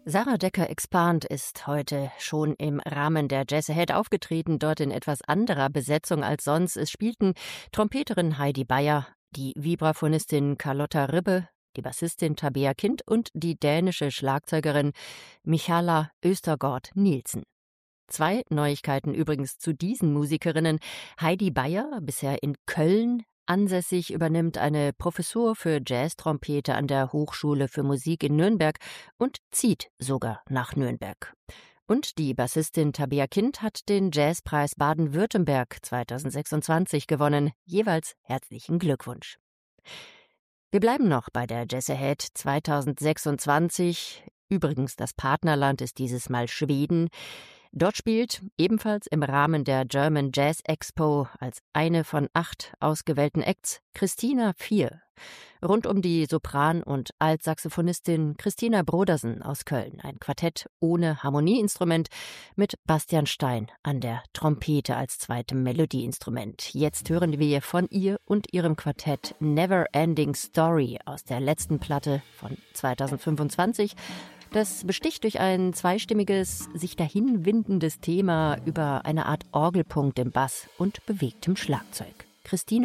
Sarah Decker-Expand ist heute schon im Rahmen der Jazz Ahead aufgetreten, dort in etwas anderer Besetzung als sonst. Es spielten Trompeterin Heidi Beyer, die Vibraphonistin Carlotta Ribbe, die Bassistin Tabea Kind und die dänische Schlagzeugerin Michala Østergaard-Nielsen. 2 Neuigkeiten übrigens zu diesen Musikerinnen. Heidi Beyer, bisher in Köln ansässig, übernimmt eine Professur für Jazztrompete an der Hochschule für Musik in Nürnberg und zieht sogar nach Nürnberg. Und die Bassistin Tabea Kind hat den Jazzpreis Baden-Württemberg 2026 gewonnen. Jeweils herzlichen Glückwunsch. Wir bleiben noch bei der Jazz Ahead 2026. Übrigens, das Partnerland ist dieses Mal Schweden. Dort spielt ebenfalls im Rahmen der German Jazz Expo als eine von 8 ausgewählten Acts Christina 4. Rund um die Sopran- und Altsaxophonistin Christina Brodersen aus Köln. Ein Quartett ohne Harmonieinstrument mit Bastian Stein an der Trompete als zweitem Melodieinstrument. Jetzt hören wir von ihr und ihrem Quartett Never Ending Story aus der letzten Platte von 2025. Das besticht durch ein zweistimmiges, sich dahin windendes Thema über eine Art Orgelpunkt im Bass und bewegtem Schlagzeug. Christina